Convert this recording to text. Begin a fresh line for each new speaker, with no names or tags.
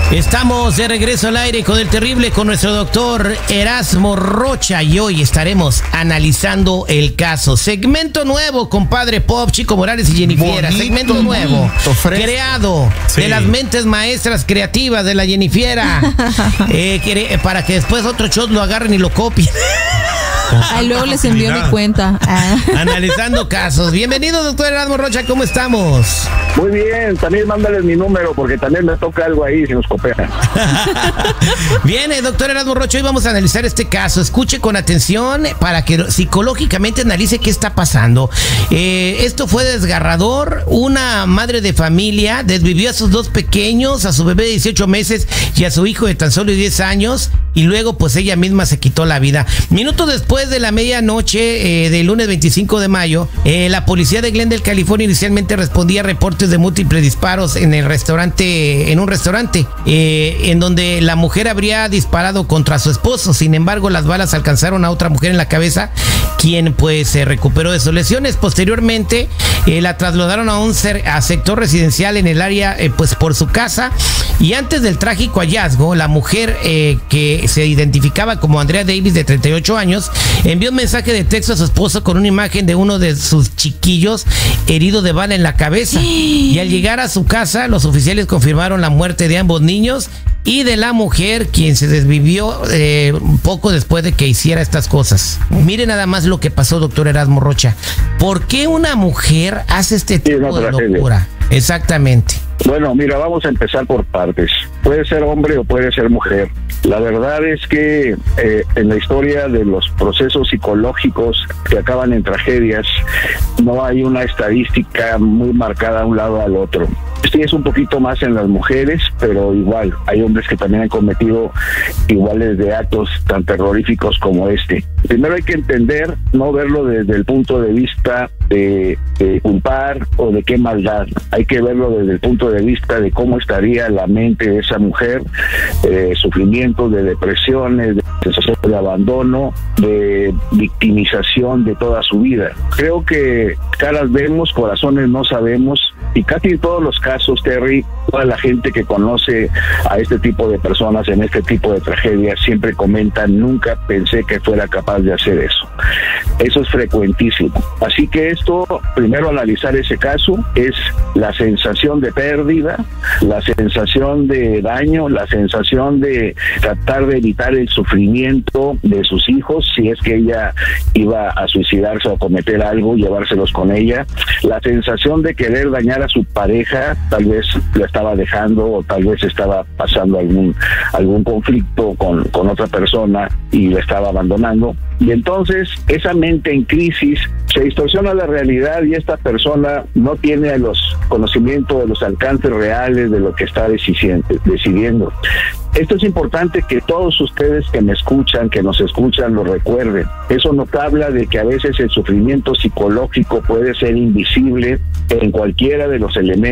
Estamos de regreso al aire con el terrible, con nuestro doctor Erasmo Rocha, y hoy estaremos analizando el caso. Segmento nuevo, compadre Pop, Chico Morales y Jennifiera. Segmento nuevo, creado de las mentes maestras creativas de la Jennifiera, para que después otros shows lo agarren y lo copien.
Luego les envío mi cuenta.
Analizando casos. Bienvenido, doctor Erasmo Rocha, ¿cómo estamos?
Muy bien, también mándales mi número porque también me toca algo ahí si nos cooperan.
Bien, doctor Erasmo Rocha, hoy vamos a analizar este caso. Escuche con atención para que psicológicamente analice qué está pasando. Esto fue desgarrador. Una madre de familia desvivió a sus dos pequeños, a su bebé de 18 meses y a su hijo de tan solo 10 años, y luego pues ella misma se quitó la vida. Minutos después de la medianoche del lunes 25 de mayo, la policía de Glendale, California, inicialmente respondía a reportes de múltiples disparos en un restaurante, en donde la mujer habría disparado contra su esposo. Sin embargo, las balas alcanzaron a otra mujer en la cabeza, quien pues se recuperó de sus lesiones. Posteriormente, la trasladaron a sector residencial en el área, pues por su casa. Y antes del trágico hallazgo, la mujer que se identificaba como Andrea Davis, de 38 años, envió un mensaje de texto a su esposo con una imagen de uno de sus chiquillos herido de bala en la cabeza. Y al llegar a su casa, los oficiales confirmaron la muerte de ambos niños y de la mujer, quien se desvivió poco después de que hiciera estas cosas. Mire nada más lo que pasó, doctor Erasmo Rocha. ¿Por qué una mujer hace este tipo de locura? Exactamente.
Bueno, mira, vamos a empezar por partes. Puede ser hombre o puede ser mujer. La verdad es que en la historia de los procesos psicológicos que acaban en tragedias, no hay una estadística muy marcada a un lado al otro. Sí, es un poquito más en las mujeres, pero igual, hay hombres que también han cometido iguales de actos tan terroríficos como este. Primero hay que entender, no verlo desde el punto de vista de culpar o de qué maldad. Hay que verlo desde el punto de vista de cómo estaría la mente de esa mujer, sufrimientos de depresiones, de sensación de abandono, de victimización de toda su vida. Creo que caras vemos, corazones no sabemos, y casi en todos los casos, Terry, toda la gente que conoce a este tipo de personas en este tipo de tragedias siempre comentan: nunca pensé que fuera capaz de hacer eso. Eso es frecuentísimo. Así que esto, primero analizar ese caso, es la sensación de pérdida, la sensación de daño, la sensación de tratar de evitar el sufrimiento de sus hijos, si es que ella iba a suicidarse o cometer algo, llevárselos con ella, la sensación de querer dañar a su pareja, tal vez la estaba dejando o tal vez estaba pasando algún conflicto con otra persona y la estaba abandonando. Y entonces esa mente en crisis se distorsiona la realidad y esta persona no tiene los conocimientos de los alcances reales de lo que está decidiendo. Esto es importante que todos ustedes que me escuchan, que nos escuchan, lo recuerden. Eso nos habla de que a veces el sufrimiento psicológico puede ser invisible en cualquiera de los elementos